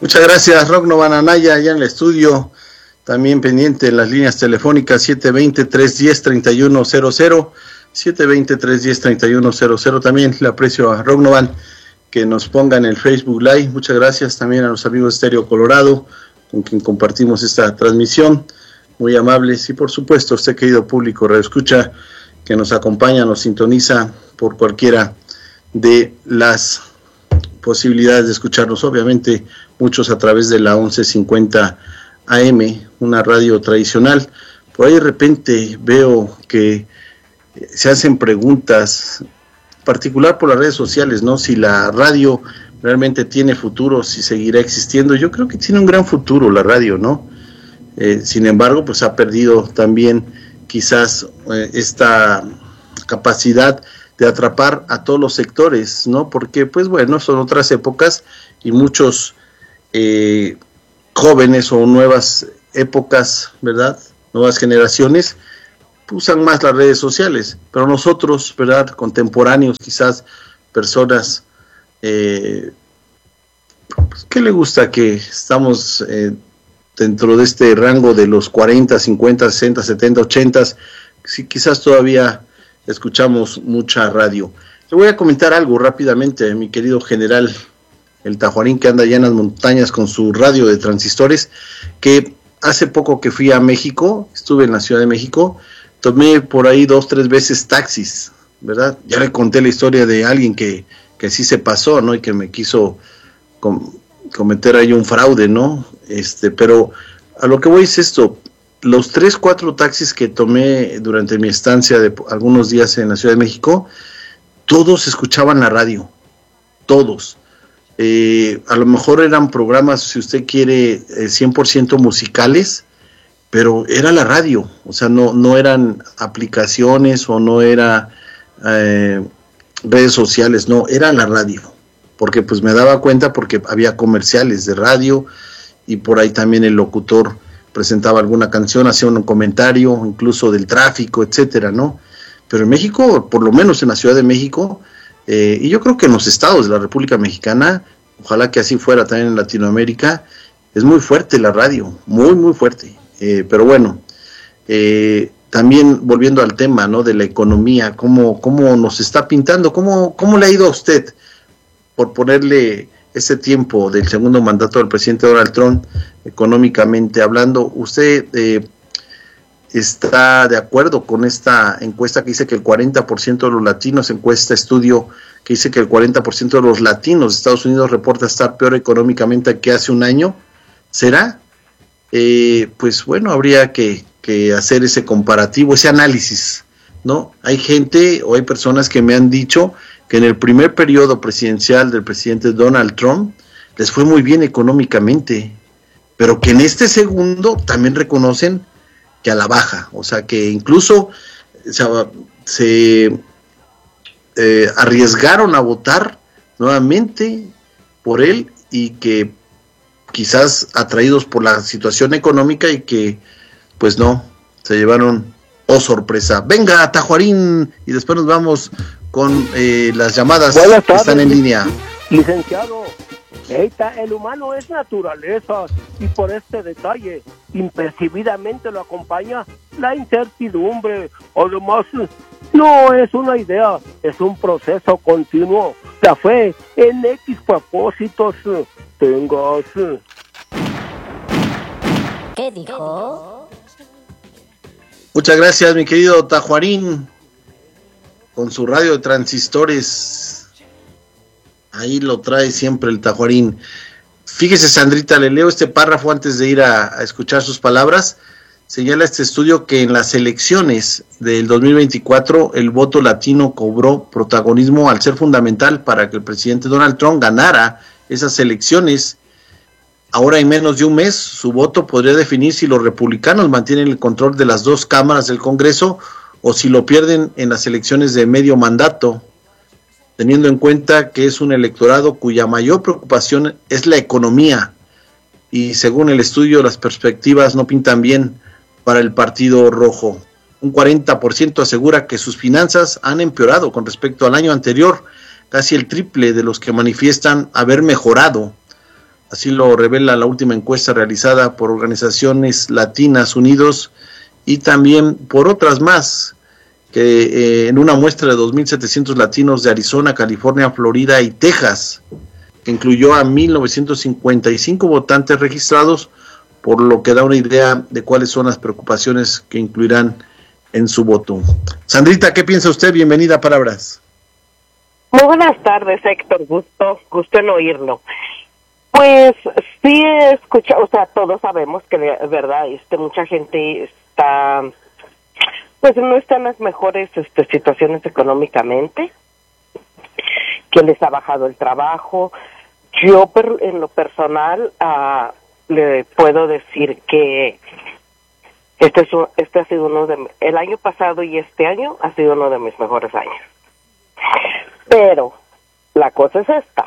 Muchas gracias, Rognovan Anaya, allá en el estudio, también pendiente en las líneas telefónicas 720-310-3100, 720-310-3100. También le aprecio a Rognovan que nos ponga en el Facebook Live. Muchas gracias también a los amigos de Estéreo Colorado, con quien compartimos esta transmisión, muy amables. Y por supuesto, usted, querido público radioescucha, que nos acompaña, nos sintoniza por cualquiera de las posibilidades de escucharnos, obviamente muchos a través de la 1150 AM, una radio tradicional. Por ahí de repente veo que se hacen preguntas, en particular por las redes sociales, ¿no? Si la radio realmente tiene futuro, si seguirá existiendo. Yo creo que tiene un gran futuro la radio, ¿no? Sin embargo, pues ha perdido también quizás esta capacidad de atrapar a todos los sectores, ¿no? Porque, pues bueno, son otras épocas y muchos jóvenes o nuevas épocas, ¿verdad? Nuevas generaciones usan más las redes sociales, pero nosotros, ¿verdad? Contemporáneos, quizás personas pues, ¿qué le gusta? Que estamos dentro de este rango de los 40, 50, 60, 70, 80, si quizás todavía escuchamos mucha radio. Le voy a comentar algo rápidamente, mi querido general, el Tajuarín, que anda allá en las montañas con su radio de transistores, que hace poco que fui a México, estuve en la Ciudad de México, tomé por ahí 2, 3 veces taxis, ¿verdad? Ya le conté la historia de alguien que sí se pasó, ¿no? Y que me quiso cometer ahí un fraude, ¿no? Pero a lo que voy es esto: los 3, 4 taxis que tomé durante mi estancia de algunos días en la Ciudad de México, todos escuchaban la radio, todos. A lo mejor eran programas, si usted quiere, 100% musicales, pero era la radio, o sea, no eran aplicaciones o no era redes sociales, no, era la radio, porque pues me daba cuenta porque había comerciales de radio y por ahí también el locutor presentaba alguna canción, hacía un comentario incluso del tráfico, etcétera, ¿no? Pero en México, por lo menos en la Ciudad de México, y yo creo que en los estados de la República Mexicana, ojalá que así fuera también en Latinoamérica, es muy fuerte la radio, muy, muy fuerte. Pero bueno, también volviendo al tema, ¿no? De la economía, cómo nos está pintando, cómo le ha ido a usted por ponerle ese tiempo del segundo mandato del presidente Donald Trump, económicamente hablando. ¿Usted está de acuerdo con esta encuesta que dice que el 40% de los latinos, estudio que dice que el 40% de los latinos de Estados Unidos reporta estar peor económicamente que hace un año? ¿Será? Pues bueno, habría que hacer ese comparativo, ese análisis, ¿no? Hay gente o hay personas que me han dicho que en el primer periodo presidencial del presidente Donald Trump les fue muy bien económicamente, pero que en este segundo también reconocen que a la baja, o sea que incluso se arriesgaron a votar nuevamente por él y que quizás atraídos por la situación económica y que pues no, se llevaron, oh sorpresa. Venga, Tajuarín, y después nos vamos con las llamadas que están en línea. Licenciado, el humano es naturaleza y por este detalle impercibidamente lo acompaña la incertidumbre. Además, no es una idea, es un proceso continuo. La fe en X propósitos tengas. ¿Qué dijo? Muchas gracias, mi querido Tajuarín, con su radio de transistores. Ahí lo trae siempre el Tajuarín. Fíjese, Sandrita, le leo este párrafo antes de ir a escuchar sus palabras. Señala este estudio que en las elecciones del 2024 el voto latino cobró protagonismo al ser fundamental para que el presidente Donald Trump ganara esas elecciones. Ahora, en menos de un mes, su voto podría definir si los republicanos mantienen el control de las 2 cámaras del Congreso o si lo pierden en las elecciones de medio mandato, teniendo en cuenta que es un electorado cuya mayor preocupación es la economía. Y según el estudio, las perspectivas no pintan bien para el Partido Rojo. Un 40% asegura que sus finanzas han empeorado con respecto al año anterior, casi el triple de los que manifiestan haber mejorado. así lo revela la última encuesta realizada por Organizaciones Latinas Unidos y también por otras más, que en una muestra de 2.700 latinos de Arizona, California, Florida y Texas, que incluyó a 1.955 votantes registrados, por lo que da una idea de cuáles son las preocupaciones que incluirán en su voto. Sandrita, ¿qué piensa usted? Bienvenida a Palabras. Muy buenas tardes, Héctor. Gusto en oírlo. Pues sí he escuchado, o sea, todos sabemos que, verdad, mucha gente está, pues no está en las mejores situaciones económicamente, que les ha bajado el trabajo. Yo, en lo personal, le puedo decir que este ha sido el año pasado y este año ha sido uno de mis mejores años. Pero la cosa es esta.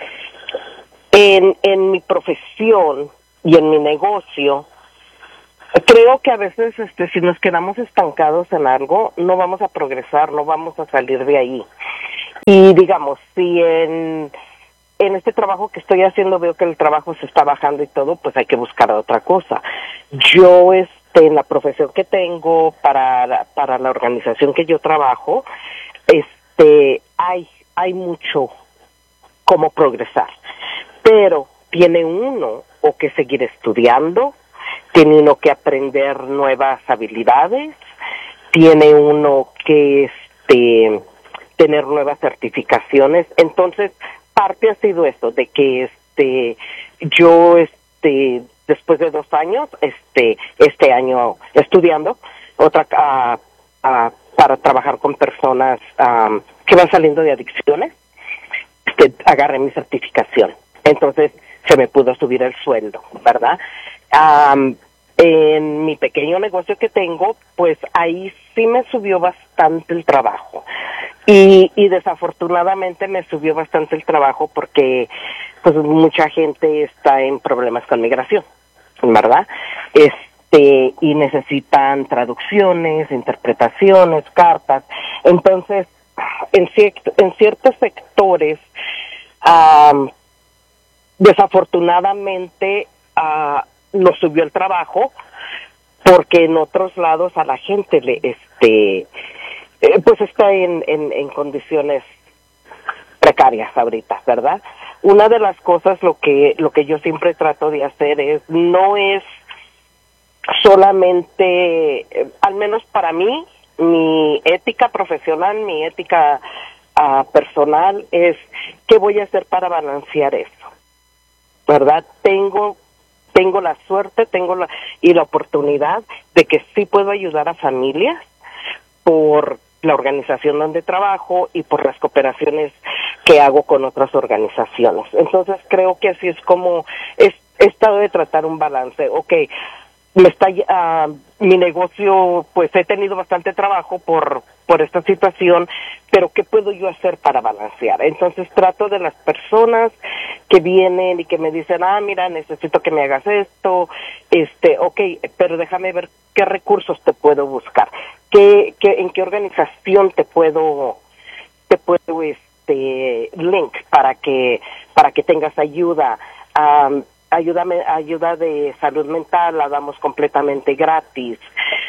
En mi profesión y en mi negocio, creo que a veces si nos quedamos estancados en algo, no vamos a progresar, no vamos a salir de ahí. Y digamos, si en este trabajo que estoy haciendo veo que el trabajo se está bajando y todo, pues hay que buscar otra cosa. Yo en la profesión que tengo, para la organización que yo trabajo, hay mucho cómo progresar, pero tiene uno o que seguir estudiando, tiene uno que aprender nuevas habilidades, tiene uno que tener nuevas certificaciones. Entonces, parte ha sido eso, de que yo después de 2 años, este año estudiando para trabajar con personas que van saliendo de adicciones, agarré mi certificación. Entonces se me pudo subir el sueldo, ¿verdad? En mi pequeño negocio que tengo, pues ahí sí me subió bastante el trabajo. Y desafortunadamente me subió bastante el trabajo porque pues mucha gente está en problemas con migración, ¿verdad? Y necesitan traducciones, interpretaciones, cartas. Entonces, en ciertos sectores, desafortunadamente, nos subió el trabajo, porque en otros lados a la gente pues está en condiciones precarias ahorita, ¿verdad? Una de las cosas, lo que yo siempre trato de hacer no es solamente, al menos para mí, mi ética profesional, mi ética personal es qué voy a hacer para balancear eso, ¿verdad? Tengo la suerte, y la oportunidad de que sí puedo ayudar a familias por la organización donde trabajo y por las cooperaciones que hago con otras organizaciones. Entonces creo que así es como he estado de tratar un balance. Okay, mi negocio, pues he tenido bastante trabajo por esta situación, pero ¿qué puedo yo hacer para balancear? Entonces trato de las personas que vienen y que me dicen, mira, necesito que me hagas esto, okay, pero déjame ver qué recursos te puedo buscar, en qué organización te puedo link para que tengas ayuda. Ayuda de salud mental la damos completamente gratis.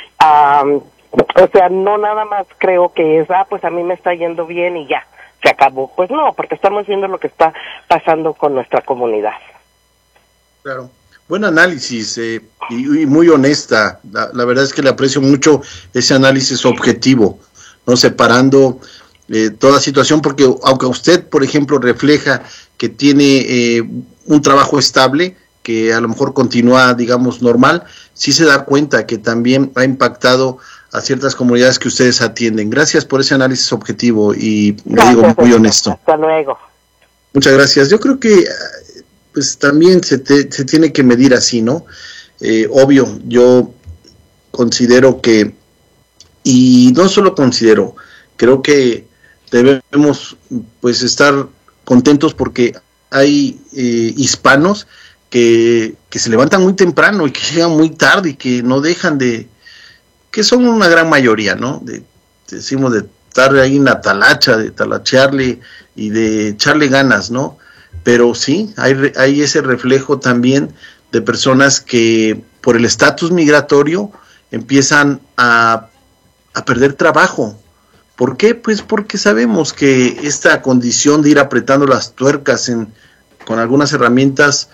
O sea, no nada más creo que es, pues a mí me está yendo bien y ya, se acabó. Pues no, porque estamos viendo lo que está pasando con nuestra comunidad. Claro. Buen análisis y muy honesta. La verdad es que le aprecio mucho ese análisis objetivo, no separando toda situación, porque aunque usted, por ejemplo, refleja que tiene un trabajo estable, que a lo mejor continúa, digamos, normal, sí se da cuenta que también ha impactado a ciertas comunidades que ustedes atienden. Gracias por ese análisis objetivo y le digo muy honesto. Hasta luego. Muchas gracias. Yo creo que pues también se tiene que medir así, ¿no? Obvio, yo considero que, y no solo considero, creo que debemos pues estar contentos porque hay hispanos que se levantan muy temprano y que llegan muy tarde y que no dejan que son una gran mayoría, ¿no? Decimos de estar ahí en la talacha, de talachearle y de echarle ganas, ¿no? pero sí, hay ese reflejo también de personas que por el estatus migratorio empiezan a perder trabajo. ¿Por qué? Pues porque sabemos que esta condición de ir apretando las tuercas con algunas herramientas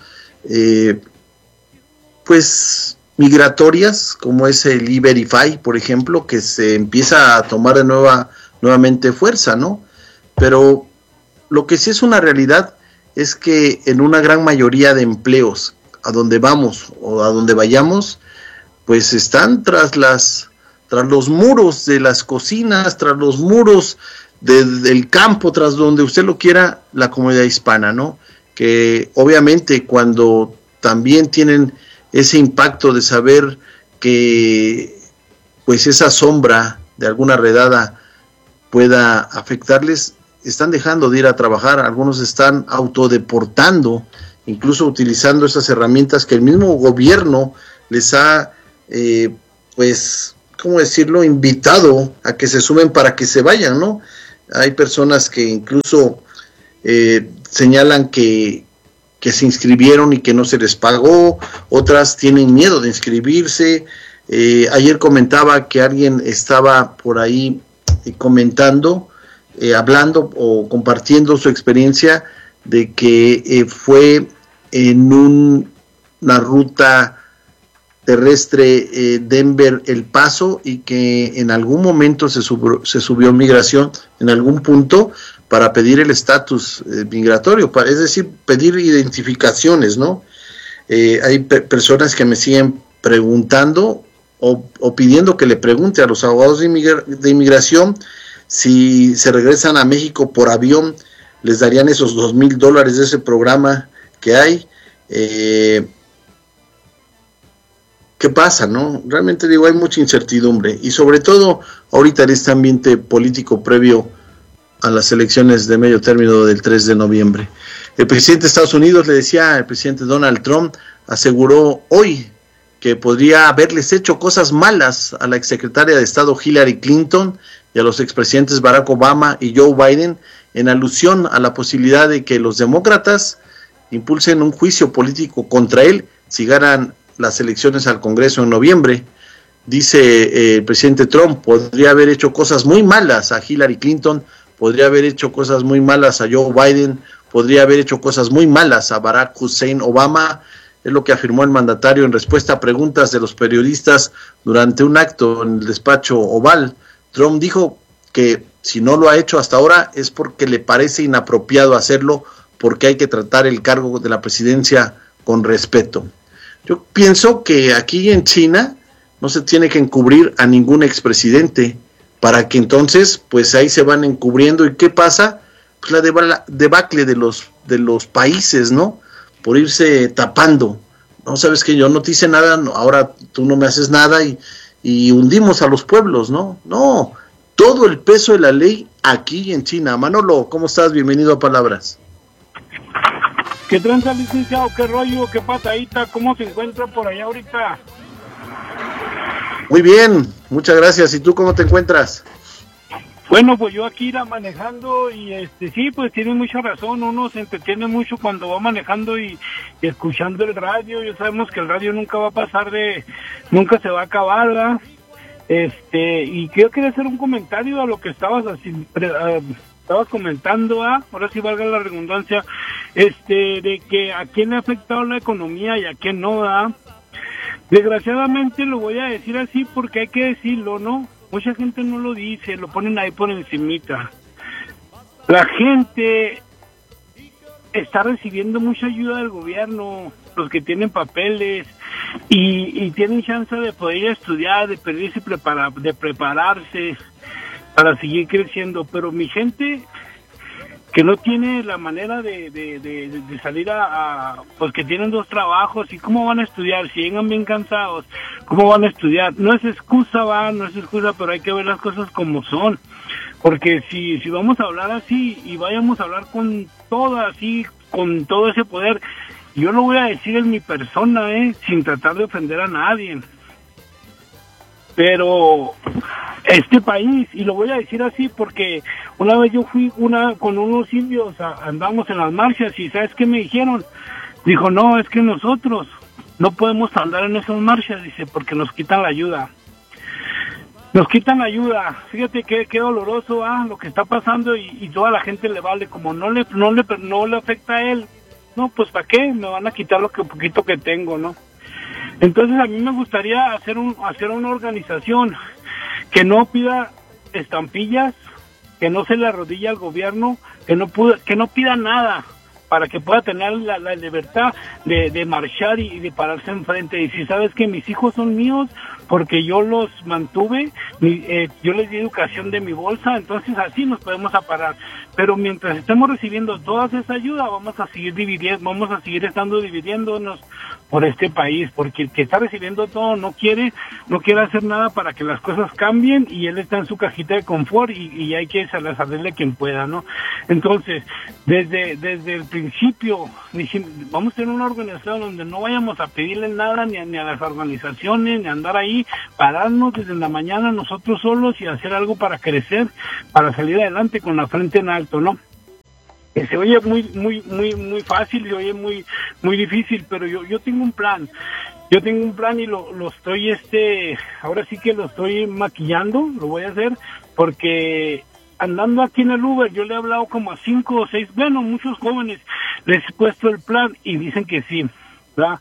pues migratorias, como es el E-Verify, por ejemplo, que se empieza a tomar nuevamente fuerza, ¿no? Pero lo que sí es una realidad es que en una gran mayoría de empleos a donde vamos o a donde vayamos, pues están tras los muros de las cocinas, tras los muros del campo, tras donde usted lo quiera, la comunidad hispana, ¿no? Que obviamente cuando también tienen ese impacto de saber que pues esa sombra de alguna redada pueda afectarles, están dejando de ir a trabajar, algunos están autodeportando, incluso utilizando esas herramientas que el mismo gobierno les ha, pues, ¿cómo decirlo?, invitado a que se sumen para que se vayan, ¿no? Hay personas que incluso señalan que se inscribieron y que no se les pagó, otras tienen miedo de inscribirse. Ayer comentaba que alguien estaba por ahí comentando, hablando o compartiendo su experiencia de que fue en una ruta terrestre Denver-El Paso y que en algún momento se subió migración en algún punto para pedir el estatus migratorio, es decir, pedir identificaciones, ¿no? Hay personas que me siguen preguntando o pidiendo que le pregunte a los abogados de inmigración si se regresan a México por avión, les darían esos $2,000 de ese programa que hay. ¿Qué pasa, no? Realmente digo, hay mucha incertidumbre y sobre todo ahorita en este ambiente político previo a las elecciones de medio término del 3 de noviembre. El presidente de Estados Unidos, le decía, el presidente Donald Trump, aseguró hoy que podría haberles hecho cosas malas a la exsecretaria de Estado Hillary Clinton y a los expresidentes Barack Obama y Joe Biden en alusión a la posibilidad de que los demócratas impulsen un juicio político contra él si ganan las elecciones al Congreso en noviembre. Dice el presidente Trump, podría haber hecho cosas muy malas a Hillary Clinton, podría haber hecho cosas muy malas a Joe Biden, podría haber hecho cosas muy malas a Barack Hussein Obama, es lo que afirmó el mandatario en respuesta a preguntas de los periodistas durante un acto en el despacho Oval. Trump dijo que si no lo ha hecho hasta ahora es porque le parece inapropiado hacerlo, porque hay que tratar el cargo de la presidencia con respeto. Yo pienso que aquí en China no se tiene que encubrir a ningún expresidente, para que entonces, pues ahí se van encubriendo. ¿Y qué pasa? Pues la debacle de los países, ¿no? Por irse tapando. No, sabes que yo no te hice nada, no, ahora tú no me haces nada y hundimos a los pueblos, ¿no? No, todo el peso de la ley aquí en China. Manolo, ¿cómo estás? Bienvenido a Palabras. ¿Qué tranza, licenciado? ¿Qué rollo? ¿Qué patadita? ¿Cómo se encuentra por allá ahorita? Muy bien, muchas gracias. ¿Y tú cómo te encuentras? Bueno, pues yo aquí iba manejando y sí, pues tiene mucha razón, uno se entretiene mucho cuando va manejando y escuchando el radio. Ya sabemos que el radio nunca va a pasar nunca se va a acabar, ¿verdad? Y yo quería hacer un comentario a lo que estabas comentando, ahora sí valga la redundancia, de que a quién le ha afectado la economía y a quién no, ¿verdad? Desgraciadamente lo voy a decir así porque hay que decirlo, ¿no? Mucha gente no lo dice, lo ponen ahí por encimita. La gente está recibiendo mucha ayuda del gobierno, los que tienen papeles y tienen chance de poder ir a estudiar, de pedirse de prepararse para seguir creciendo, pero mi gente que no tiene la manera de salir pues que tienen 2 trabajos, y cómo van a estudiar, si llegan bien cansados, cómo van a estudiar. No es excusa, no es excusa, pero hay que ver las cosas como son, porque si vamos a hablar así y vayamos a hablar con todo ese poder, yo lo voy a decir en mi persona, sin tratar de ofender a nadie, pero este país, y lo voy a decir así porque Una vez yo fui con unos indios, andamos en las marchas y ¿sabes qué me dijeron? Dijo, no, es que nosotros no podemos andar en esas marchas, dice, porque nos quitan la ayuda. Nos quitan la ayuda. Fíjate qué doloroso lo que está pasando y toda la gente le vale, como no le afecta a él. No, pues ¿para qué? Me van a quitar lo poquito que tengo, ¿no? Entonces a mí me gustaría hacer una organización que no pida estampillas, que no se le arrodille al gobierno, que no pida nada, para que pueda tener la libertad de marchar y de pararse enfrente. Y si sabes que mis hijos son míos, porque yo los mantuve, yo les di educación de mi bolsa, entonces así nos podemos aparar. Pero mientras estemos recibiendo toda esa ayuda, vamos a seguir estando dividiéndonos por este país, porque el que está recibiendo todo no quiere hacer nada para que las cosas cambien, y él está en su cajita de confort y hay que salirle quien pueda, ¿no? Entonces, desde el principio, vamos a tener una organización donde no vayamos a pedirle nada ni a las organizaciones, ni a andar ahí, pararnos desde la mañana nosotros solos y hacer algo para crecer, para salir adelante con la frente en alto, ¿no? Que se oye muy fácil, se oye muy difícil, pero yo tengo un plan. Yo tengo un plan y lo estoy, ahora sí que lo estoy maquillando, lo voy a hacer, porque andando aquí en el Uber, yo le he hablado como a 5 o 6, muchos jóvenes, les he puesto el plan y dicen que sí, ¿verdad?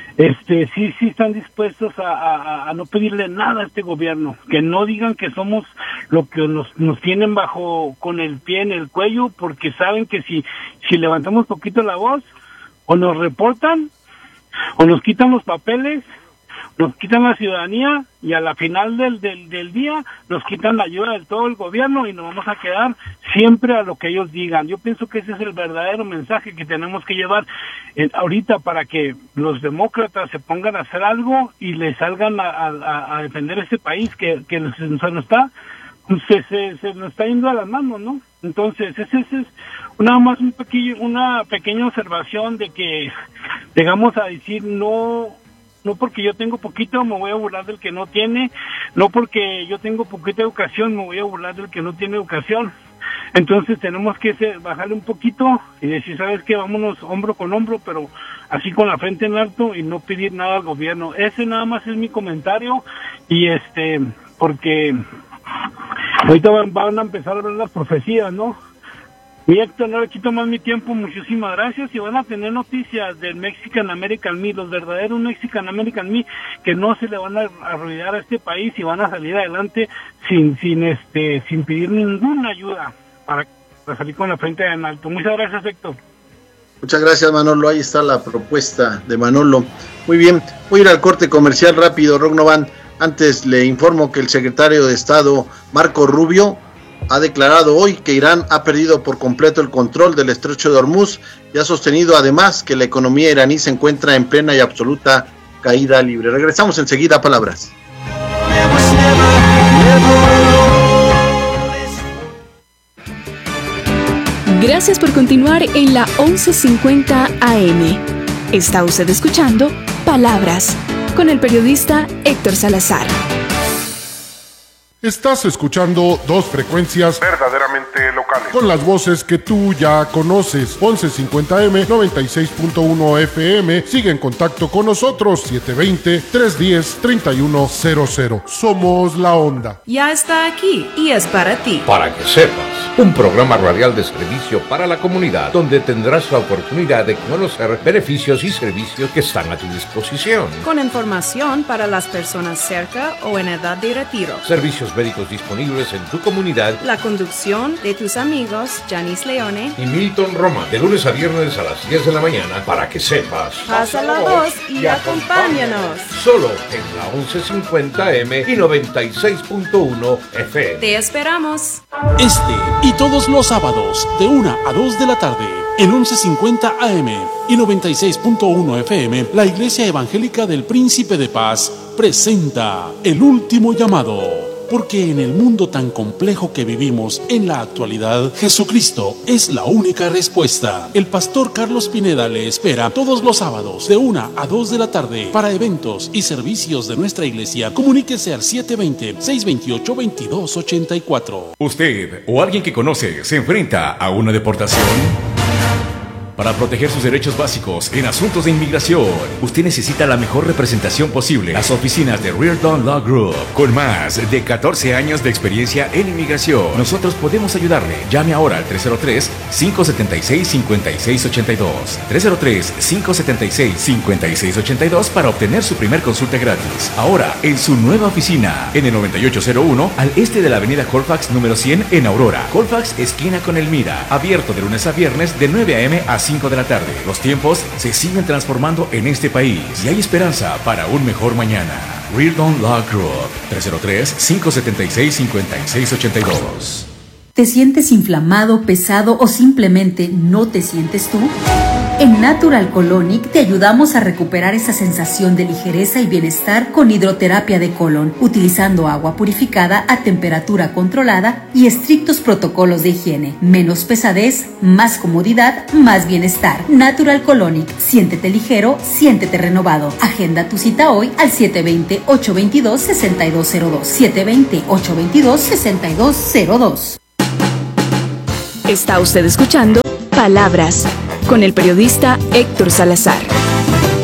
Sí están dispuestos a no pedirle nada a este gobierno, que no digan que somos lo que nos tienen con el pie en el cuello, porque saben que si levantamos poquito la voz, o nos reportan, o nos quitan los papeles, nos quitan la ciudadanía, y a la final del día nos quitan la ayuda de todo el gobierno y nos vamos a quedar siempre a lo que ellos digan. Yo pienso que ese es el verdadero mensaje que tenemos que llevar ahorita, para que los demócratas se pongan a hacer algo y le salgan a defender este país que se nos está yendo a las manos, ¿no? Entonces, ese es nada más una pequeña observación de que llegamos a decir no porque yo tengo poquito me voy a burlar del que no tiene, no porque yo tengo poquita educación me voy a burlar del que no tiene educación. Entonces tenemos que bajarle un poquito y decir, ¿sabes qué? Vámonos hombro con hombro, pero así con la frente en alto, y no pedir nada al gobierno. Ese nada más es mi comentario, y porque ahorita van a empezar a ver las profecías, ¿no? Mi Héctor, no le quito más mi tiempo, muchísimas gracias, y van a tener noticias del Mexican American Me, los verdaderos Mexican American Me, que no se le van a arruinar a este país y van a salir adelante sin pedir ninguna ayuda para salir con la frente en alto. Muchas gracias, Héctor. Muchas gracias, Manolo. Ahí está la propuesta de Manolo. Muy bien, voy a ir al corte comercial rápido, Rognovan. Antes le informo que el secretario de Estado, Marco Rubio, ha declarado hoy que Irán ha perdido por completo el control del estrecho de Hormuz y ha sostenido además que la economía iraní se encuentra en plena y absoluta caída libre. Regresamos enseguida a Palabras. Gracias por continuar en la 1150 AM. Está usted escuchando Palabras con el periodista Héctor Salazar. Estás escuchando dos frecuencias verdaderamente locales, con las voces que tú ya conoces. 1150M, 96.1 FM. Sigue en contacto con nosotros, 720-310-3100. Somos La Onda. Ya está aquí y es para ti. Para que sepas, un programa radial de servicio para la comunidad, donde tendrás la oportunidad de conocer beneficios y servicios que están a tu disposición. Con información para las personas cerca o en edad de retiro. Servicios médicos disponibles en tu comunidad. La conducción de tus amigos Janice Leone y Milton Román, de lunes a viernes a las 10 de la mañana, para que sepas. Pasa la voz y acompáñanos. Solo en la 1150M y 96.1 FM. Te esperamos. Este y todos los sábados, de 1 a 2 de la tarde, en 1150 AM y 96.1 FM, la Iglesia Evangélica del Príncipe de Paz presenta El Último Llamado. porque en el mundo tan complejo que vivimos en la actualidad, Jesucristo es la única respuesta. El pastor Carlos Pineda le espera todos los sábados de 1 a 2 de la tarde para eventos y servicios de nuestra iglesia. Comuníquese al 720-628-2284. ¿Usted o alguien que conoce se enfrenta a una deportación? Para proteger sus derechos básicos en asuntos de inmigración, usted necesita la mejor representación posible. Las oficinas de Reardon Law Group, con más de 14 años de experiencia en inmigración. Nosotros podemos ayudarle. Llame ahora al 303-576-5682. 303-576-5682 para obtener su primer consulta gratis. Ahora, en su nueva oficina, en el 9801, al este de la avenida Colfax número 100 en Aurora. Colfax, esquina con Elmira. Abierto de lunes a viernes de 9 a.m. a 5 de la tarde. Los tiempos se siguen transformando en este país y hay esperanza para un mejor mañana. Reardon Law Group, 303-576-5682. ¿Te sientes inflamado, pesado o simplemente no te sientes tú? En Natural Colonic te ayudamos a recuperar esa sensación de ligereza y bienestar con hidroterapia de colon, utilizando agua purificada a temperatura controlada y estrictos protocolos de higiene. Menos pesadez, más comodidad, más bienestar. Natural Colonic, siéntete ligero, siéntete renovado. Agenda tu cita hoy al 720-822-6202. 720-822-6202. Está usted escuchando Palabras con el periodista Héctor Salazar.